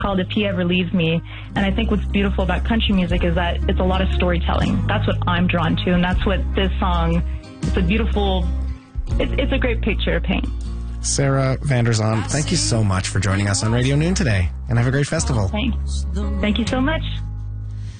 called If He Ever Leaves Me. And I think what's beautiful about country music is that it's a lot of storytelling. That's what I'm drawn to, and that's what this song, it's a beautiful, it's a great picture to paint. Sarah Vander Zalm, thank you so much for joining us on Radio Noon today, and have a great festival. Thank you so much.